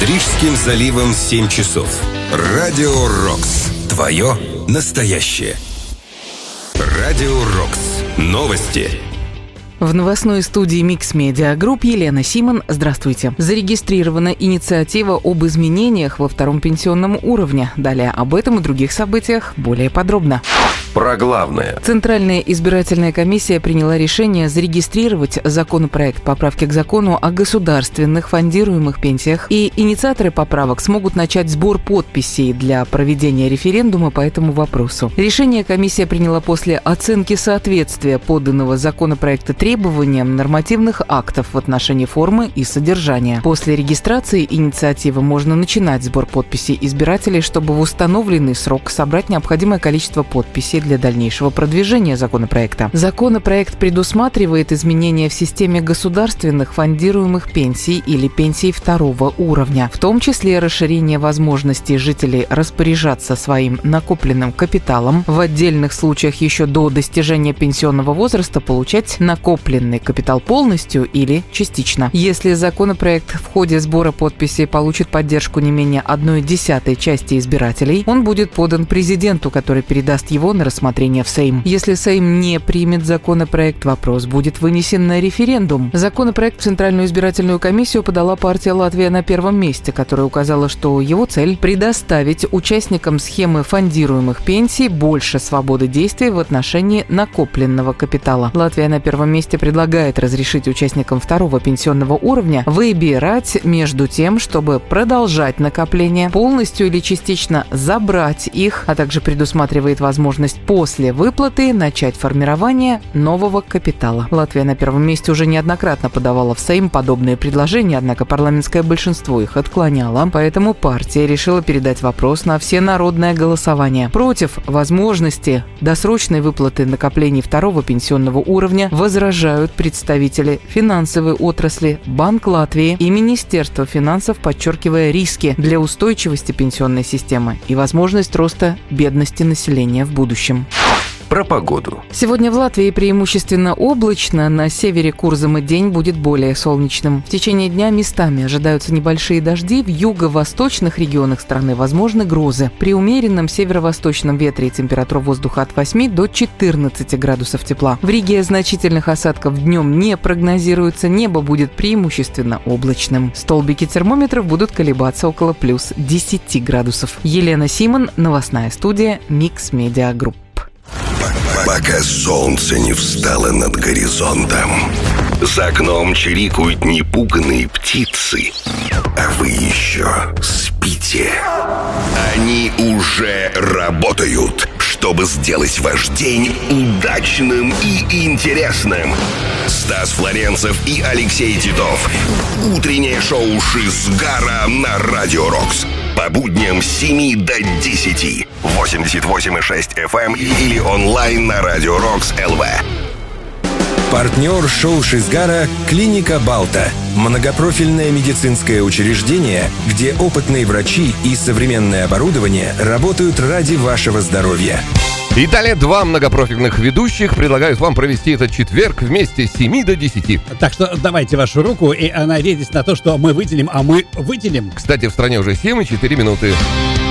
Над Рижским заливом 7 часов. Радио Рокс. Твое настоящее. Радио Рокс. Новости. В новостной студии Mix Media Group Елена Симон. Здравствуйте. Зарегистрирована инициатива об изменениях во втором пенсионном уровне. Далее об этом и других событиях более подробно. Про главное. Центральная избирательная комиссия приняла решение зарегистрировать законопроект поправки к закону о государственных фондируемых пенсиях, и инициаторы поправок смогут начать сбор подписей для проведения референдума по этому вопросу. Решение комиссия приняла после оценки соответствия поданного законопроекта требованиям нормативных актов в отношении формы и содержания. После регистрации инициативы можно начинать сбор подписей избирателей, чтобы в установленный срок собрать необходимое количество подписей для дальнейшего продвижения законопроекта. Законопроект предусматривает изменения в системе государственных фондируемых пенсий или пенсий второго уровня, в том числе расширение возможностей жителей распоряжаться своим накопленным капиталом, в отдельных случаях еще до достижения пенсионного возраста получать накопленный капитал полностью или частично. Если законопроект в ходе сбора подписей получит поддержку не менее 1/10 части избирателей, он будет подан президенту, который передаст его на рассмотрение в Сейм. Если Сейм не примет законопроект, вопрос будет вынесен на референдум. Законопроект в Центральную избирательную комиссию подала партия «Латвия на первом месте», которая указала, что его цель – предоставить участникам схемы фондируемых пенсий больше свободы действий в отношении накопленного капитала. «Латвия на первом месте» предлагает разрешить участникам второго пенсионного уровня выбирать между тем, чтобы продолжать накопление, полностью или частично забрать их, а также предусматривает возможность после выплаты начать формирование нового капитала. Латвия на первом месте уже неоднократно подавала в Сейм подобные предложения, однако парламентское большинство их отклоняло, поэтому партия решила передать вопрос на всенародное голосование. Против возможности досрочной выплаты накоплений второго пенсионного уровня возражают представители финансовой отрасли, Банк Латвии и Министерство финансов, подчеркивая риски для устойчивости пенсионной системы и возможность роста бедности населения в будущем. Про погоду. Сегодня в Латвии преимущественно облачно, на севере Курзам и день будет более солнечным. В течение дня местами ожидаются небольшие дожди, в юго-восточных регионах страны возможны грозы. При умеренном северо-восточном ветре температура воздуха от 8 до 14 градусов тепла. В Риге значительных осадков днем не прогнозируется, небо будет преимущественно облачным. Столбики термометров будут колебаться около плюс 10 градусов. Елена Симон, новостная студия Mix Media Group. Пока солнце не встало над горизонтом, за окном чирикают непуганные птицы, а вы еще спите. Они уже работают, чтобы сделать ваш день удачным и интересным. Стас Флоренцев и Алексей Титов. Утреннее шоу «Шизгара» на Радио Рокс. По будням с 7 до 10. 88,6 FM или онлайн на Радио Рокс ЛВ. Партнер шоу «Шизгара» – клиника Балта. Многопрофильное медицинское учреждение, где опытные врачи и современное оборудование работают ради вашего здоровья. И далее два многопрофильных ведущих предлагают вам провести этот четверг вместе с 7 до 10. Так что давайте вашу руку и надейтесь на то, что мы выделим, а мы выделим. Кстати, в стране уже 7 и 4 минуты.